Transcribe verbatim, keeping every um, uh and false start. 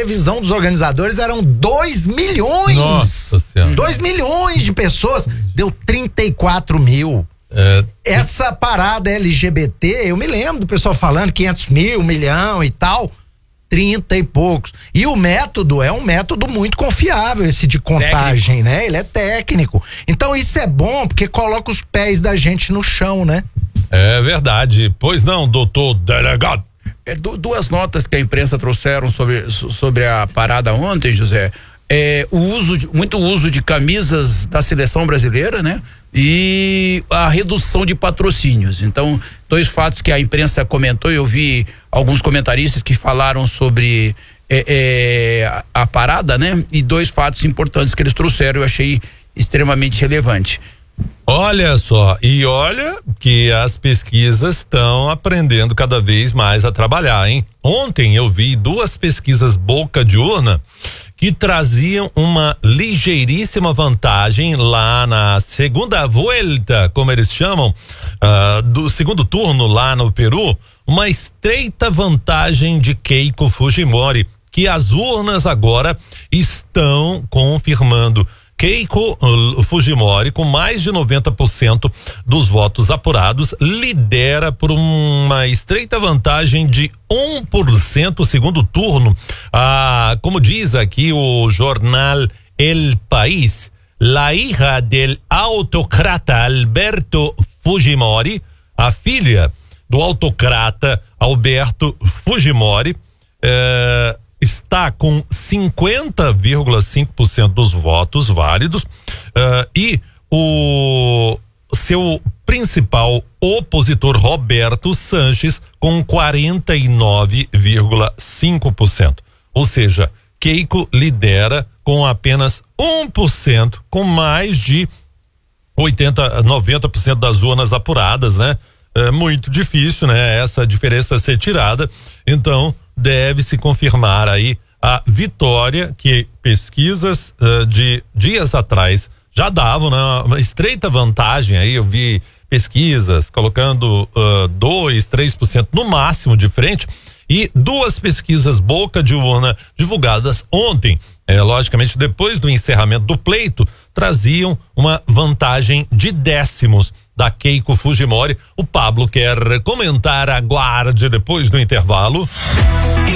previsão dos organizadores eram dois milhões. Nossa Senhora. dois milhões de pessoas. Deu trinta e quatro mil. É. Essa parada L G B T, eu me lembro do pessoal falando quinhentos mil, um milhão e tal. trinta e poucos. E o método é um método muito confiável, esse de contagem, técnico, né? Ele é técnico. Então isso é bom porque coloca os pés da gente no chão, né? É verdade. Pois não, doutor delegado. É, duas notas que a imprensa trouxeram sobre, sobre a parada ontem, José. É, o uso de, muito uso de camisas da seleção brasileira, né? E a redução de patrocínios. Então, dois fatos que a imprensa comentou, eu vi alguns comentaristas que falaram sobre é, é, a, a parada, né? E dois fatos importantes que eles trouxeram, eu achei extremamente relevante. Olha só, e olha que as pesquisas estão aprendendo cada vez mais a trabalhar, hein? Ontem eu vi duas pesquisas boca de urna que traziam uma ligeiríssima vantagem lá na segunda volta, como eles chamam, uh, do segundo turno lá no Peru, uma estreita vantagem de Keiko Fujimori, que as urnas agora estão confirmando. Keiko Fujimori, com mais de noventa por cento dos votos apurados, lidera por uma estreita vantagem de um por cento segundo turno. Ah, como diz aqui o jornal El País, la hija del autocrata Alberto Fujimori, a filha do autocrata Alberto Fujimori, eh, está com cinquenta vírgula cinco por cento dos votos válidos, uh, e o seu principal opositor, Roberto Sanches, com quarenta e nove vírgula cinco por cento. Ou seja, Keiko lidera com apenas um por cento, com mais de oitenta, noventa por cento das urnas apuradas, né? É muito difícil, né? Essa diferença ser tirada. Então, deve-se confirmar aí a vitória que pesquisas uh, de dias atrás já davam, né? Uma estreita vantagem aí, eu vi pesquisas colocando uh, dois, três por cento no máximo de frente, e duas pesquisas boca de urna divulgadas ontem, é, logicamente depois do encerramento do pleito, traziam uma vantagem de décimos da Keiko Fujimori. O Pablo quer comentar, aguarde depois do intervalo.